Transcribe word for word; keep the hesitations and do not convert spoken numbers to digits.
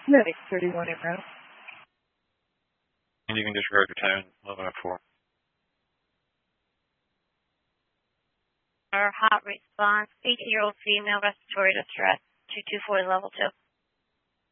Medic thirty-one en route. And you can disregard your tone, eleven oh four. Our hot response, eighteen-year-old female respiratory distress, two two four level two.